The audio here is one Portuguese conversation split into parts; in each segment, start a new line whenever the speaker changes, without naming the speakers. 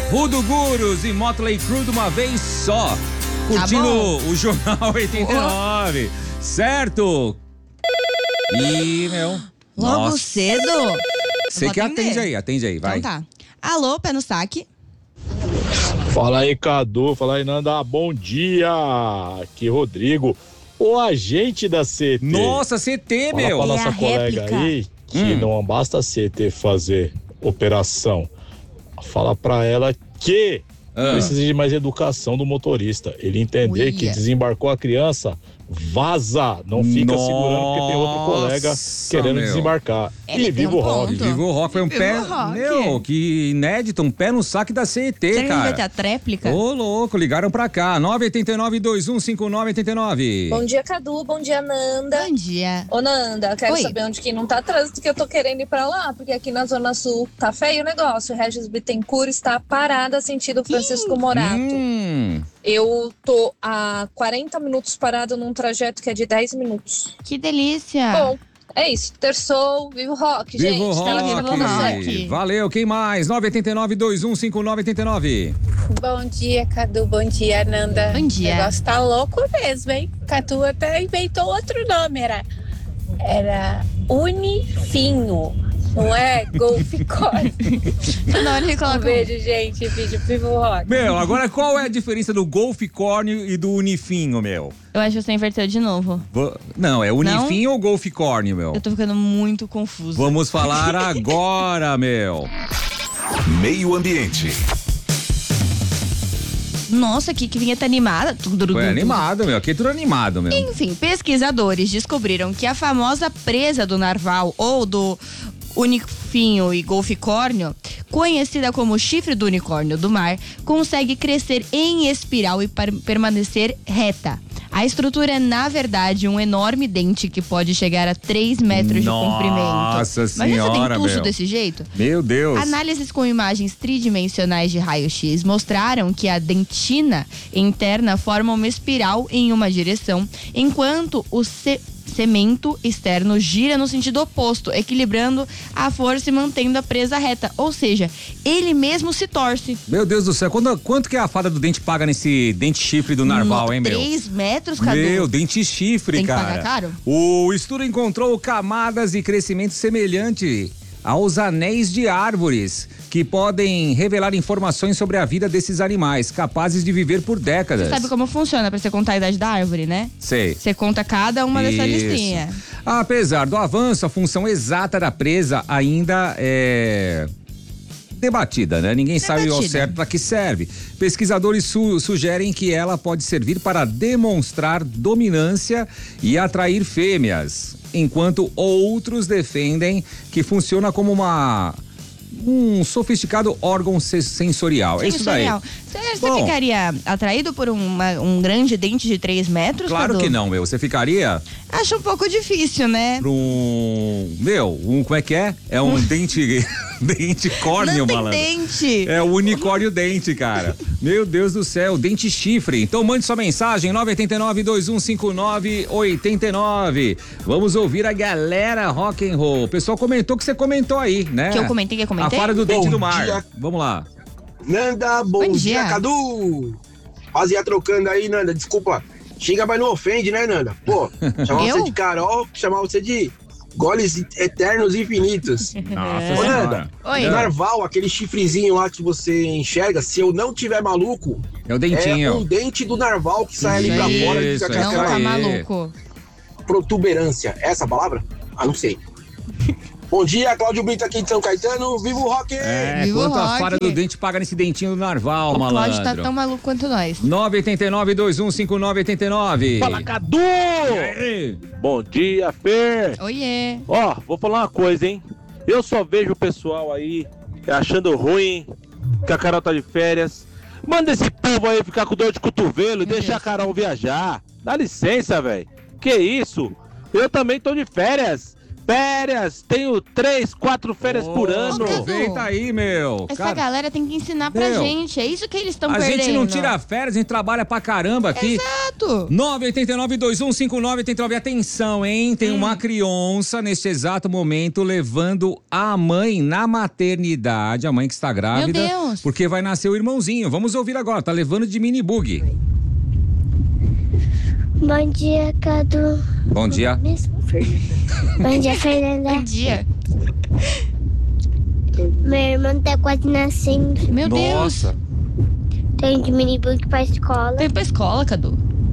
Rudo Gurus e Motley Crue de uma vez só. Curtindo o Jornal 89. Certo? E, meu...
Logo cedo?
Você que atende aí, vai.
Então tá. Alô, pé no saque.
Fala aí, Cadu. Fala aí, Nanda. Bom dia. Aqui, Rodrigo, o agente da CT.
Nossa, CT,
Fala
meu.
pra nossa
a
colega
réplica.
aí que não basta a CT fazer operação. Fala pra ela que precisa de mais educação do motorista. Ele entender que desembarcou a criança, vaza. Não fica segurando porque tem outro colega querendo desembarcar.
Ele
E
tem
viva o rock.
Viva o rock, foi um
Viva
pé.
o rock.
Meu, que inédito, um pé no saque da CT,
Será que a gente vai ter
cara.
a tréplica?
Ô, louco, ligaram pra cá. 989-215989.
Bom dia, Cadu. Bom dia, Nanda.
Bom dia.
Ô, Nanda, eu quero
Oi.
saber onde que não tá trânsito, que eu tô querendo ir pra lá, porque aqui na Zona Sul tá feio o negócio. Regis Bittencourt está parada, sentido Francisco Morato. Eu tô há 40 minutos parado num trajeto que é de 10 minutos.
Que delícia.
Bom, é isso. Terçou, viva o rock,
Viva
gente.
o
Telefone
rock.
pra você.
Valeu, quem mais? 989-215989.
Bom dia, Cadu. Bom dia, Nanda.
Bom dia.
O negócio tá louco mesmo, hein? Cadu até inventou outro nome. Era Unifinho. Não é Golficone.
Toda hora ele coloca
Um beijo, gente. Vídeo Vivo Rock.
Meu, agora qual é a diferença do golficórnio e do unifinho, meu?
Eu acho que você inverteu de novo.
Não, é unifinho ou golficórnio, meu?
Eu tô ficando muito confusa.
Vamos falar agora, meu.
Meio Ambiente.
Nossa, que vinheta animada.
Foi animado, meu. Aqui é tudo animado, meu.
Enfim, pesquisadores descobriram que a famosa presa do narval ou do unifinho e golficórnio, conhecida como chifre do unicórnio do mar, consegue crescer em espiral e permanecer reta. A estrutura é, na verdade, um enorme dente que pode chegar a 3 metros de comprimento.
Nossa
Imagina você
senhora,
dentuço
meu.
desse jeito?
Meu Deus.
Análises com imagens tridimensionais de raio-x mostraram que a dentina interna forma uma espiral em uma direção, enquanto o cemento externo gira no sentido oposto, equilibrando a força e mantendo a presa reta. Ou seja, ele mesmo se torce.
Meu Deus do céu, quanto que a fada do dente paga nesse dente chifre do narval, hein, meu?
3 metros, Cadu.
Meu, dente chifre,
Tem que
cara.
pagar caro?
O estudo encontrou camadas e crescimento semelhante aos anéis de árvores, que podem revelar informações sobre a vida desses animais, capazes de viver por décadas.
Você sabe como funciona pra você contar a idade da árvore, né?
Sei.
Você conta cada uma dessa
Isso.
listinha.
Apesar do avanço, a função exata da presa ainda é debatida, né? Ninguém sabe ao certo para que serve. Pesquisadores sugerem que ela pode servir para demonstrar dominância e atrair fêmeas, enquanto outros defendem que funciona como um sofisticado órgão sensorial. É isso daí.
Você ficaria atraído por um grande dente de 3 metros,
Claro
Cadu?
que não, meu. Você ficaria
Acho um pouco difícil, né?
pra como é que é? É um dente córneo,
Não tem
malandro.
dente.
É o unicórnio dente, cara. Meu Deus do céu, dente chifre. Então mande sua mensagem, 989-2159-89. Vamos ouvir a galera rock and roll. O pessoal comentou que você comentou aí, né?
Que eu comentei,
A fara do dente
Bom
do mar.
dia.
Vamos lá.
Nanda, bom dia, Cadu. Fazia trocando aí, Nanda, desculpa. Xinga, mas não ofende, né, Nanda? Pô, chamar você de Carol, chamar você de goles eternos e infinitos.
Nossa
Ô, Nanda,
Oi.
narval, aquele chifrezinho lá que você enxerga, se eu não tiver maluco,
é o dentinho.
É um dente do narval que sai ali pra fora e fica com
Não tá
aquela
maluco.
protuberância. É essa a palavra? Ah, não sei. Bom dia, Cláudio Brito aqui de São Caetano. Viva o rock!
Viva o
quanto a
rock.
fara do dente paga nesse dentinho do narval,
O
malandro.
Cláudio tá tão maluco quanto nós.
989-2159-89.
Fala, Cadu! Bom dia, Fer!
Oiê!
Ó, vou falar uma coisa, hein? Eu só vejo o pessoal aí achando ruim que a Carol tá de férias. Manda esse povo aí ficar com dor de cotovelo e deixa a Carol viajar. Dá licença, velho. Que isso? Eu também tô de férias.
férias, tenho 3, 4 férias por ano.
Aproveita aí, meu.
Essa galera tem que ensinar pra gente, é isso que eles estão perdendo.
A gente não tira férias, a gente trabalha pra caramba aqui.
Exato.
989-2159-89. Atenção, hein? Tem uma criança neste exato momento levando a mãe na maternidade, a mãe que está grávida.
Meu Deus.
Porque vai nascer o irmãozinho. Vamos ouvir agora, tá levando de mini bug.
Bom dia, Cadu.
Bom dia.
Bom dia, Fernanda.
Bom dia.
Meu irmão tá quase nascendo.
Meu
Nossa.
Deus.
Tem de minibug pra escola.
Tem pra escola, Cadu.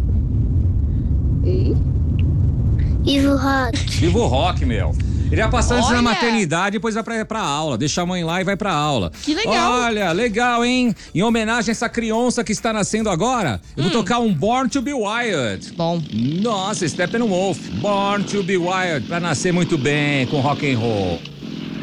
Viva o rock.
Viva o rock, meu. Ele vai passar antes
Olha.
na maternidade, depois vai pra aula. Deixa a mãe lá e vai pra aula.
Que legal.
Olha, legal, hein? Em homenagem a essa criança que está nascendo agora, eu vou tocar um Born to be Wild.
Bom.
Nossa, Steppenwolf. Born to be Wild. Pra nascer muito bem com rock and roll.